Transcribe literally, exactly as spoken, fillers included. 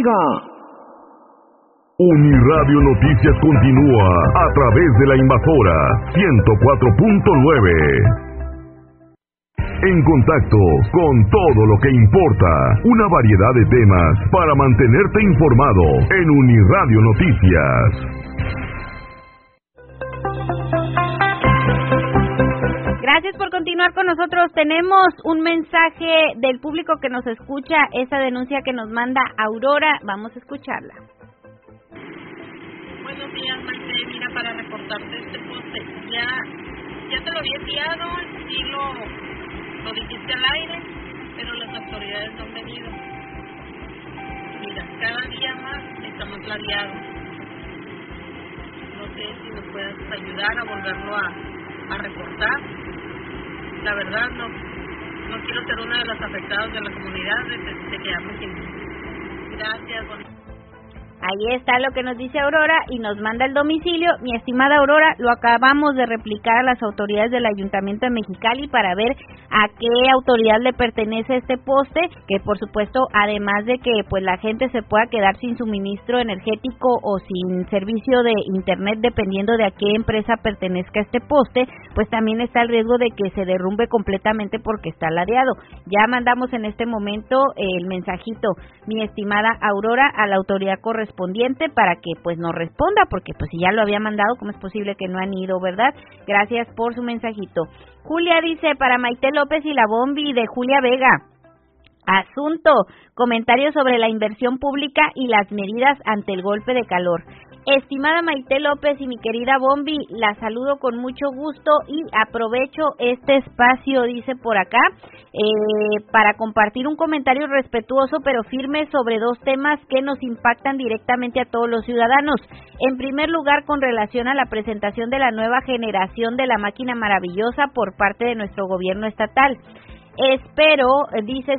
amiga. Uniradio Noticias continúa a través de la Invasora ciento cuatro punto nueve. En contacto con todo lo que importa, una variedad de temas para mantenerte informado en Uniradio Noticias. Gracias por continuar con nosotros. Tenemos un mensaje del público que nos escucha, esa denuncia que nos manda Aurora. Vamos a escucharla. Buenos días, Maite. Mira, para reportarte este poste, ya, ya te lo había enviado, sí lo, lo dijiste al aire, pero las autoridades no han venido. Mira, cada día más está más ladeado. No sé si nos puedes ayudar a volverlo a, a reportar. La verdad, no, no quiero ser una de las afectadas de la comunidad de, de, de quedarme sin. Gracias, bon... Ahí está lo que nos dice Aurora y nos manda el domicilio. Mi estimada Aurora, lo acabamos de replicar a las autoridades del Ayuntamiento de Mexicali para ver a qué autoridad le pertenece este poste, que por supuesto, además de que pues la gente se pueda quedar sin suministro energético o sin servicio de internet dependiendo de a qué empresa pertenezca este poste, pues también está el riesgo de que se derrumbe completamente porque está ladeado. Ya mandamos en este momento el mensajito, mi estimada Aurora, a la autoridad correspondiente para que pues nos responda, porque pues si ya lo había mandado, ¿cómo es posible que no han ido, verdad? Gracias por su mensajito. Julia dice, para Maite López y la Bombi, de Julia Vega. Asunto, comentarios sobre la inversión pública y las medidas ante el golpe de calor. Estimada Maite López y mi querida Bombi, la saludo con mucho gusto y aprovecho este espacio, dice por acá, eh, para compartir un comentario respetuoso pero firme sobre dos temas que nos impactan directamente a todos los ciudadanos. En primer lugar, con relación a la presentación de la nueva generación de la máquina maravillosa por parte de nuestro gobierno estatal. Espero, dice,